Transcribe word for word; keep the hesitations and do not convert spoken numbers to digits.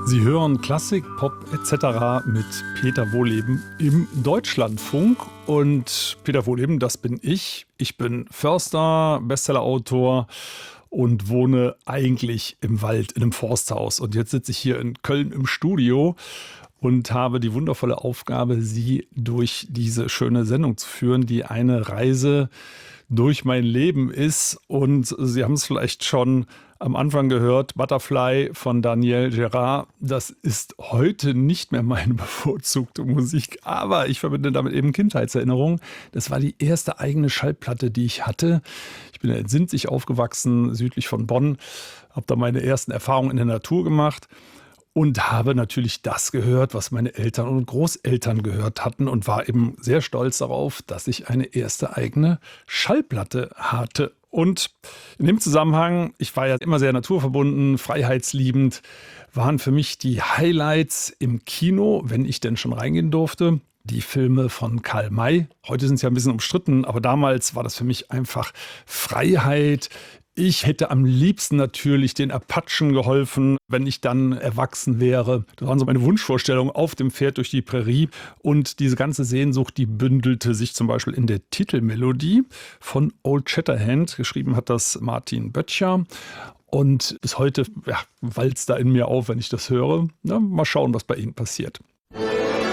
Sie hören Klassik, Pop et cetera mit Peter Wohleben im Deutschlandfunk. Und Peter Wohleben, das bin ich. Ich bin Förster, Bestsellerautor und wohne eigentlich im Wald, in einem Forsthaus. Und jetzt sitze ich hier in Köln im Studio und habe die wundervolle Aufgabe, Sie durch diese schöne Sendung zu führen, die eine Reise durch mein Leben ist. Und Sie haben es vielleicht schon am Anfang gehört, Butterfly von Daniel Gérard. Das ist heute nicht mehr meine bevorzugte Musik, aber ich verbinde damit eben Kindheitserinnerungen. Das war die erste eigene Schallplatte, die ich hatte. Ich bin in Sinzig aufgewachsen, südlich von Bonn, habe da meine ersten Erfahrungen in der Natur gemacht und habe natürlich das gehört, was meine Eltern und Großeltern gehört hatten und war eben sehr stolz darauf, dass ich eine erste eigene Schallplatte hatte. Und in dem Zusammenhang, ich war ja immer sehr naturverbunden, freiheitsliebend, waren für mich die Highlights im Kino, wenn ich denn schon reingehen durfte, die Filme von Karl May. Heute sind sie ja ein bisschen umstritten, aber damals war das für mich einfach Freiheit. Ich hätte am liebsten natürlich den Apachen geholfen, wenn ich dann erwachsen wäre. Das waren so meine Wunschvorstellungen auf dem Pferd durch die Prärie. Und diese ganze Sehnsucht, die bündelte sich zum Beispiel in der Titelmelodie von Old Shatterhand. Geschrieben hat das Martin Böttcher. Und bis heute ja, walzt da in mir auf, wenn ich das höre. Na, mal schauen, was bei Ihnen passiert.